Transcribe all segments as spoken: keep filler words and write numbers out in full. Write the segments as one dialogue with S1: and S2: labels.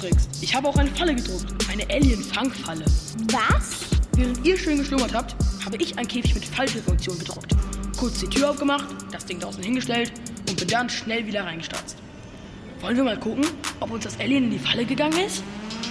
S1: austrickst. Ich habe auch eine Falle gedruckt. Eine Alien-Fangfalle.
S2: Was?
S1: Während ihr schön geschlummert habt, habe ich einen Käfig mit Falltürfunktion gedruckt. Kurz die Tür aufgemacht, das Ding draußen hingestellt und bin dann schnell wieder reingestarzt. Wollen wir mal gucken, ob uns das Alien in die Falle gegangen ist?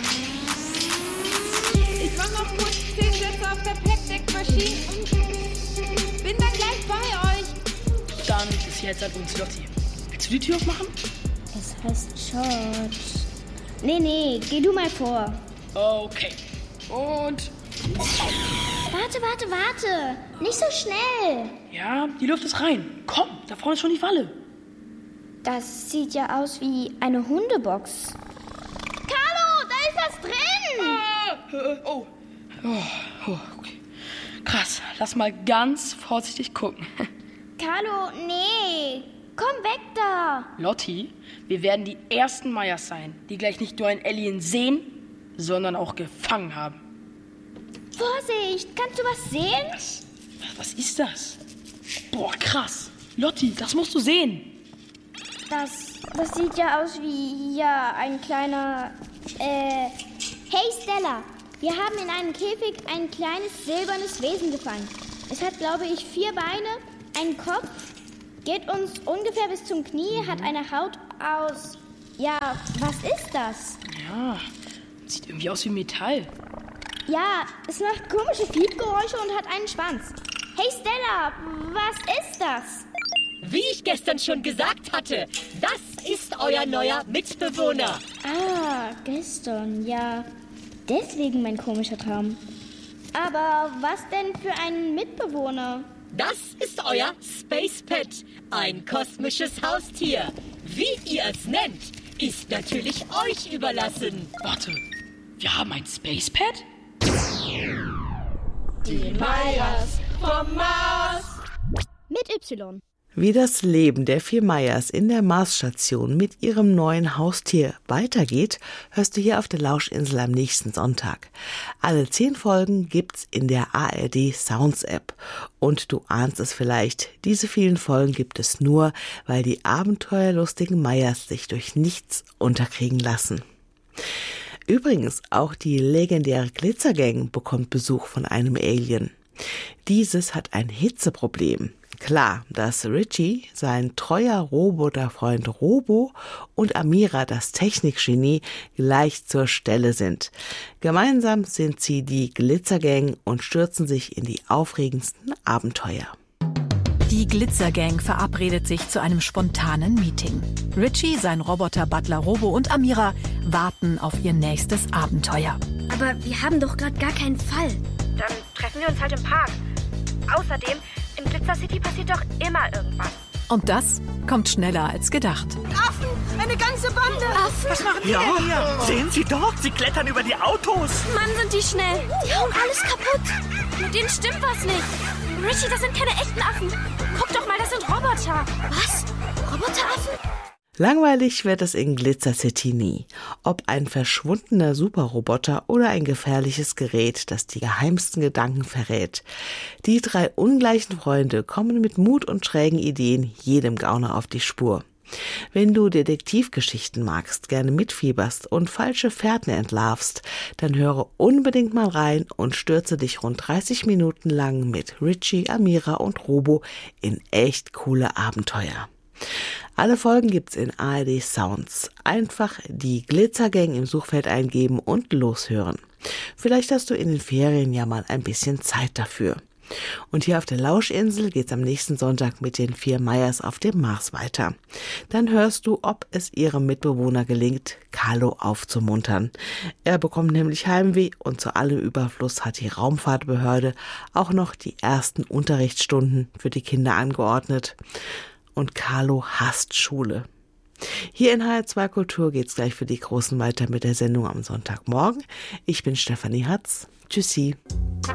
S3: Ich mach noch kurz zehn Sätze auf der Packdeck-Maschine und bin dann gleich bei euch.
S1: Dann ist jetzt an uns Lottie. Willst du die Tür aufmachen?
S2: Es heißt George. Nee, nee, geh du mal vor.
S1: Okay. Und...
S2: Warte, warte, warte. Nicht so schnell.
S1: Ja, die Luft ist rein. Komm, da vorne ist schon die Falle.
S2: Das sieht ja aus wie eine Hundebox. Carlo, da ist was drin.
S1: Ah, äh, oh. Oh, oh, okay. Krass, lass mal ganz vorsichtig gucken.
S2: Carlo, nee. Komm weg da.
S1: Lottie, wir werden die ersten Meyers sein, die gleich nicht nur ein Alien sehen, sondern auch gefangen haben.
S2: Vorsicht, kannst du was sehen?
S1: Was, was ist das? Boah, krass. Lottie, das musst du sehen.
S2: Das, das sieht ja aus wie, ja, ein kleiner, äh... Hey Stella, wir haben in einem Käfig ein kleines silbernes Wesen gefangen. Es hat, glaube ich, vier Beine, einen Kopf, geht uns ungefähr bis zum Knie, hat eine Haut aus... Ja, was ist das?
S1: Ja, sieht irgendwie aus wie Metall.
S2: Ja, es macht komische Fiepgeräusche und hat einen Schwanz. Hey Stella, was ist das?
S4: Wie ich gestern schon gesagt hatte, das ist euer neuer Mitbewohner.
S2: Ah, gestern, ja. Deswegen mein komischer Traum. Aber was denn für ein Mitbewohner?
S4: Das ist euer Space Pet, ein kosmisches Haustier. Wie ihr es nennt, ist natürlich euch überlassen.
S1: Warte, wir haben ein Space Pet?
S3: Die Meyers vom Mars.
S2: Mit Y.
S5: Wie das Leben der vier Meyers in der Marsstation mit ihrem neuen Haustier weitergeht, hörst du hier auf der Lauschinsel am nächsten Sonntag. Alle zehn Folgen gibt's in der A R D Sounds App. Und du ahnst es vielleicht, diese vielen Folgen gibt es nur, weil die abenteuerlustigen Meyers sich durch nichts unterkriegen lassen. Übrigens, auch die legendäre Glitzergang bekommt Besuch von einem Alien. Dieses hat ein Hitzeproblem. Klar, dass Richie, sein treuer Roboterfreund Robo und Amira, das Technikgenie, gleich zur Stelle sind. Gemeinsam sind sie die Glitzergang und stürzen sich in die aufregendsten Abenteuer.
S6: Die Glitzergang verabredet sich zu einem spontanen Meeting. Richie, sein Roboter-Butler Robo und Amira warten auf ihr nächstes Abenteuer.
S7: Aber wir haben doch gerade gar keinen Fall.
S8: Dann treffen wir uns halt im Park. Außerdem, in Glitzer City passiert doch immer irgendwas.
S6: Und das kommt schneller als gedacht.
S3: Affen, eine ganze Bande.
S7: Affen?
S3: Was machen die
S9: Ja,
S3: denn hier?
S9: sehen Sie doch, sie klettern über die Autos.
S7: Mann, sind die schnell. Die hauen alles kaputt. Mit denen stimmt was nicht. Richie, das sind keine echten Affen. Guck doch mal, das sind Roboter. Was? Roboteraffen?
S5: Langweilig wird es in Glitzer City nie. Ob ein verschwundener Superroboter oder ein gefährliches Gerät, das die geheimsten Gedanken verrät. Die drei ungleichen Freunde kommen mit Mut und schrägen Ideen jedem Gauner auf die Spur. Wenn du Detektivgeschichten magst, gerne mitfieberst und falsche Fährten entlarvst, dann höre unbedingt mal rein und stürze dich rund dreißig Minuten lang mit Richie, Amira und Robo in echt coole Abenteuer. Alle Folgen gibt's in A R D Sounds. Einfach die Glitzergang im Suchfeld eingeben und loshören. Vielleicht hast du in den Ferien ja mal ein bisschen Zeit dafür. Und hier auf der Lauschinsel geht's am nächsten Sonntag mit den vier Meyers auf dem Mars weiter. Dann hörst du, ob es ihrem Mitbewohner gelingt, Carlo aufzumuntern. Er bekommt nämlich Heimweh und zu allem Überfluss hat die Raumfahrtbehörde auch noch die ersten Unterrichtsstunden für die Kinder angeordnet. Und Carlo hasst Schule. Hier in H R zwei Kultur geht's gleich für die Großen weiter mit der Sendung am Sonntagmorgen. Ich bin Stefanie Hatz. Tschüssi.